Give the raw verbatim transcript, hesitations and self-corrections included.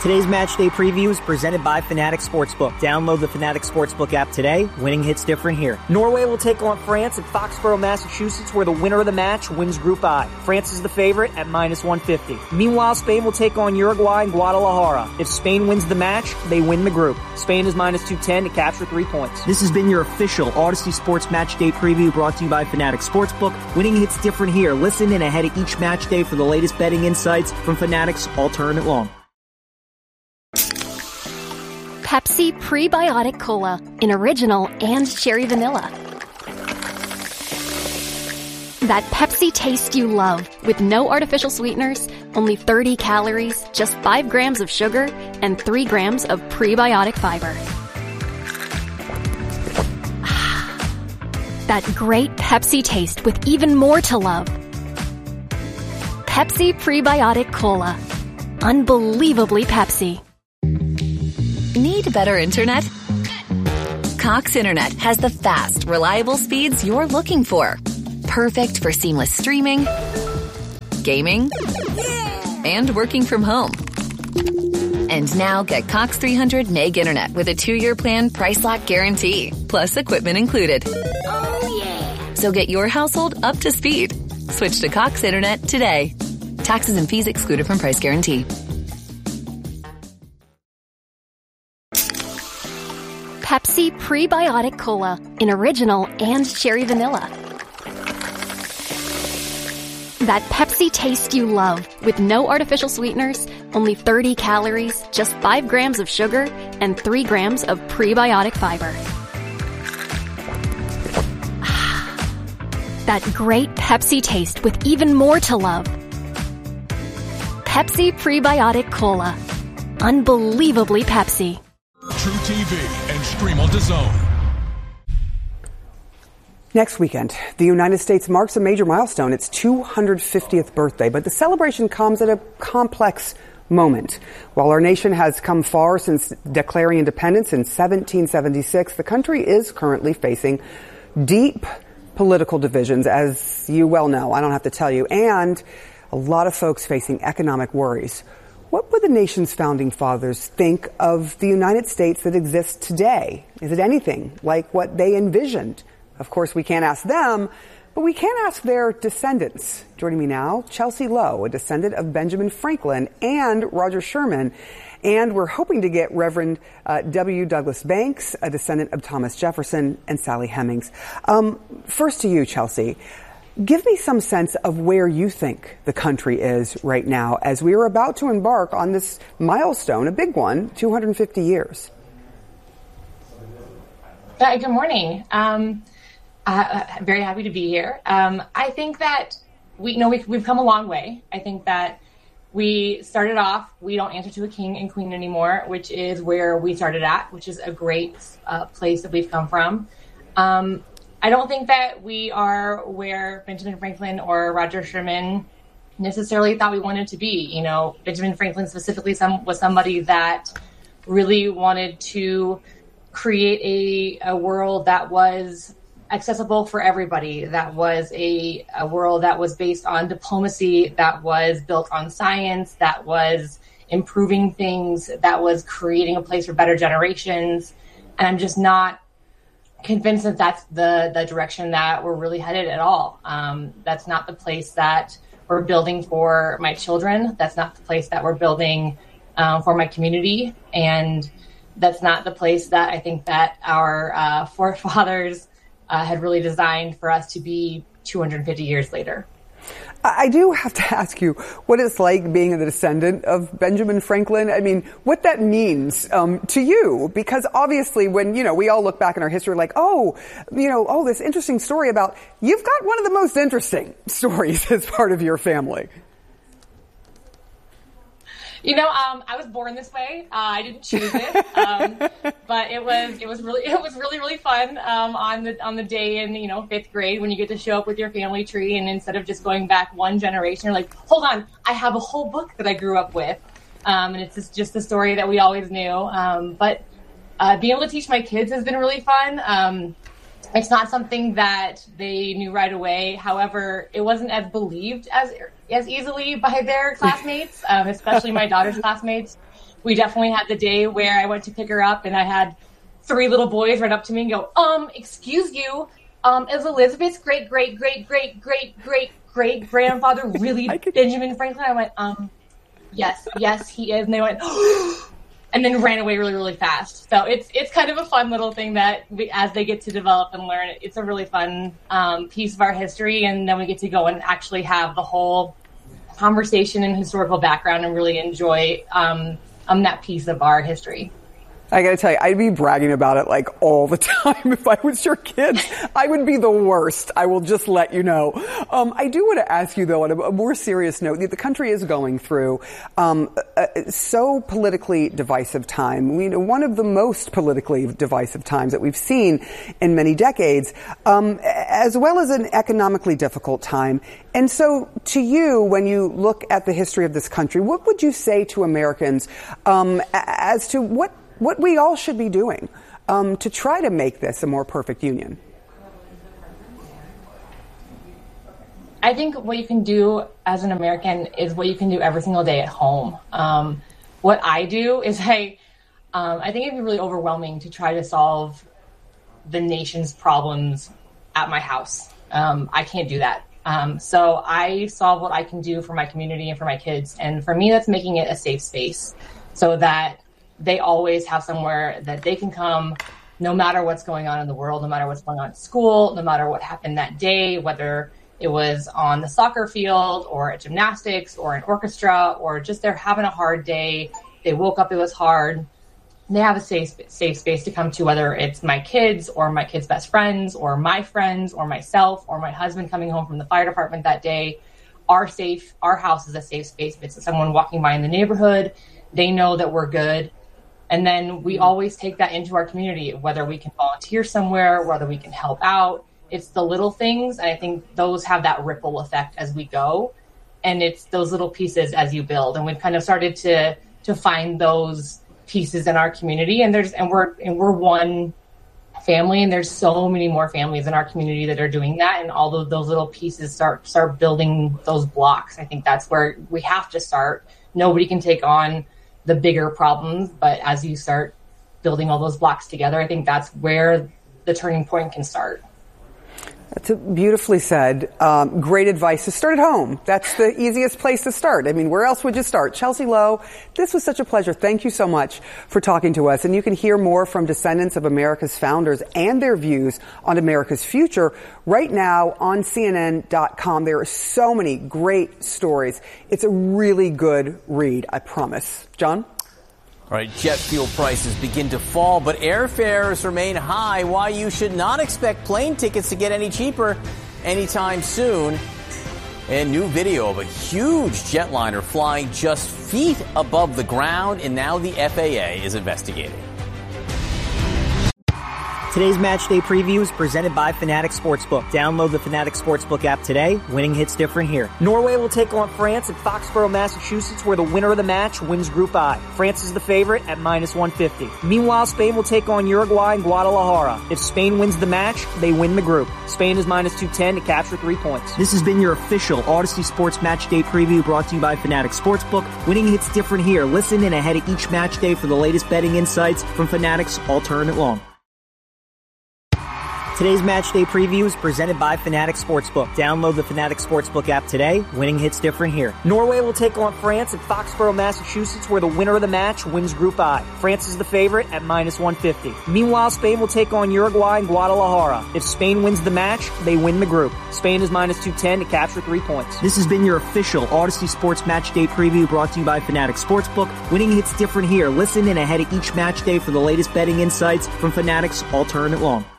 Today's match day preview is presented by Fanatics Sportsbook. Download the Fanatics Sportsbook app today. Winning hits different here. Norway will take on France at Foxborough, Massachusetts, where the winner of the match wins Group I. France is the favorite at minus one fifty. Meanwhile, Spain will take on Uruguay in Guadalajara. If Spain wins the match, they win the group. Spain is minus two ten to capture three points. This has been your official Odyssey Sports Match Day preview brought to you by Fanatics Sportsbook. Winning hits different here. Listen in ahead of each match day for the latest betting insights from Fanatics All Tournament Long. Pepsi Prebiotic Cola in original and cherry vanilla. That Pepsi taste you love with no artificial sweeteners, only thirty calories, just five grams of sugar, and three grams of prebiotic fiber. That great Pepsi taste with even more to love. Pepsi Prebiotic Cola. Unbelievably Pepsi. Need better internet? Cox Internet has the fast, reliable speeds you're looking for. Perfect for seamless streaming, gaming, and working from home. And now get Cox three hundred meg internet with a two-year plan price lock guarantee, plus equipment included. Oh yeah! So get your household up to speed. Switch to Cox Internet today. Taxes and fees excluded from price guarantee. Pepsi Prebiotic Cola in original and cherry vanilla. That Pepsi taste you love with no artificial sweeteners, only thirty calories, just five grams of sugar, and three grams of prebiotic fiber. That great Pepsi taste with even more to love. Pepsi Prebiotic Cola. Unbelievably Pepsi. True T V and stream on DAZN. Next weekend, the United States marks a major milestone, its two hundred fiftieth birthday, but the celebration comes at a complex moment. While our nation has come far since declaring independence in seventeen seventy-six, the country is currently facing deep political divisions, as you well know. I don't have to tell you. And a lot of folks facing economic worries. What would the nation's founding fathers think of the United States that exists today? Is it anything like what they envisioned? Of course, we can't ask them, but we can ask their descendants. Joining me now, Chelsea Lowe, a descendant of Benjamin Franklin and Roger Sherman. And we're hoping to get Reverend uh, W. Douglas Banks, a descendant of Thomas Jefferson, and Sally Hemings. Um, first to you, Chelsea. Give me some sense of where you think the country is right now as we are about to embark on this milestone, a big one, two hundred fifty years. Uh, good morning. Um, uh, I'm very happy to be here. Um, I think that we you know we've, we've come a long way. I think that we started off, we don't answer to a king and queen anymore, which is where we started at, which is a great uh, place that we've come from. Um, I don't think that we are where Benjamin Franklin or Roger Sherman necessarily thought we wanted to be. You know, Benjamin Franklin specifically some, was somebody that really wanted to create a, a world that was accessible for everybody, that was a, a world that was based on diplomacy, that was built on science, that was improving things, that was creating a place for better generations. And I'm just not convinced that that's the, the direction that we're really headed at all. Um, that's not the place that we're building for my children. That's not the place that we're building um, for my community. And that's not the place that I think that our uh, forefathers uh, had really designed for us to be two hundred fifty years later. I do have to ask you what it's like being the descendant of Benjamin Franklin. I mean, what that means um, to you, because obviously when, you know, we all look back in our history like, oh, you know, oh, this interesting story about, you've got one of the most interesting stories as part of your family. You know, um, I was born this way. Uh, I didn't choose it, um, but it was it was really it was really really fun um, on the on the day in you know fifth grade when you get to show up with your family tree, and instead of just going back one generation, you're like, hold on, I have a whole book that I grew up with, um, and it's just, just the story that we always knew. Um, but uh, being able to teach my kids has been really fun. Um, It's not something that they knew right away. However, it wasn't as believed as as easily by their classmates, um, especially my daughter's classmates, we definitely had the day where I went to pick her up and I had three little boys run up to me and go, um, excuse you, um, is Elizabeth's great, great, great, great, great, great, great grandfather really Benjamin Franklin? I went, um, yes, yes, he is. And they went, and then ran away really, really fast. So it's it's kind of a fun little thing that we, as they get to develop and learn, it's a really fun um, piece of our history. And then we get to go and actually have the whole conversation and historical background and really enjoy um, um, that piece of our history. I got to tell you, I'd be bragging about it like all the time if I was your kids. I would be the worst. I will just let you know. Um, I do want to ask you, though, on a, a more serious note, the country is going through um, a, so politically divisive time. We know one of the most politically divisive times that we've seen in many decades, um, as well as an economically difficult time. And so to you, when you look at the history of this country, what would you say to Americans um, as to what what we all should be doing um, to try to make this a more perfect union? I think what you can do as an American is what you can do every single day at home. Um, what I do is I, um, I think it'd be really overwhelming to try to solve the nation's problems at my house. Um, I can't do that. Um, so I solve what I can do for my community and for my kids. And for me, that's making it a safe space so that they always have somewhere that they can come no matter what's going on in the world, no matter what's going on at school, no matter what happened that day, whether it was on the soccer field or at gymnastics or an orchestra or just they're having a hard day. They woke up, it was hard. They have a safe, safe space to come to, whether it's my kids or my kids' best friends or my friends or myself or my husband coming home from the fire department that day. Our safe, our house is a safe space. If it's someone walking by in the neighborhood, they know that we're good. And then we always take that into our community, whether we can volunteer somewhere, whether we can help out. It's the little things. And I think those have that ripple effect as we go. And it's those little pieces as you build. And we've kind of started to to find those pieces in our community. And there's and we're and we're one family. And there's so many more families in our community that are doing that. And all of those little pieces start start building those blocks. I think that's where we have to start. Nobody can take on the bigger problems, but as you start building all those blocks together, I think that's where the turning point can start. That's beautifully said. Um, great advice to start at home. That's the easiest place to start. I mean, where else would you start? Chelsea Lowe, this was such a pleasure. Thank you so much for talking to us. And you can hear more from descendants of America's founders and their views on America's future right now on C N N dot com. There are so many great stories. It's a really good read, I promise. John? All right, jet fuel prices begin to fall, but airfares remain high. Why you should not expect plane tickets to get any cheaper anytime soon. And new video of a huge jetliner flying just feet above the ground, and now the F A A is investigating. Today's match day preview is presented by Fanatics Sportsbook. Download the Fanatics Sportsbook app today. Winning hits different here. Norway will take on France at Foxborough, Massachusetts, where the winner of the match wins Group I. France is the favorite at minus one fifty. Meanwhile, Spain will take on Uruguay in Guadalajara. If Spain wins the match, they win the group. Spain is minus two ten to capture three points. This has been your official Odyssey Sports Match Day preview brought to you by Fanatics Sportsbook. Winning hits different here. Listen in ahead of each match day for the latest betting insights from Fanatics all tournament long. Today's match day preview is presented by Fanatics Sportsbook. Download the Fanatics Sportsbook app today. Winning hits different here. Norway will take on France at Foxborough, Massachusetts, where the winner of the match wins Group I. France is the favorite at minus one fifty. Meanwhile, Spain will take on Uruguay in Guadalajara. If Spain wins the match, they win the group. Spain is minus two ten to capture three points. This has been your official Odyssey Sports Match Day preview brought to you by Fanatics Sportsbook. Winning hits different here. Listen in ahead of each match day for the latest betting insights from Fanatics all tournament long.